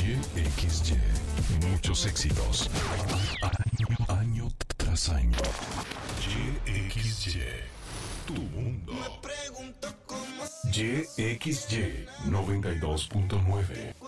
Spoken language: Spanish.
YXY. Muchos éxitos. Año tras año. YXY. Tu mundo. Me pregunto cómo YXY 92.9.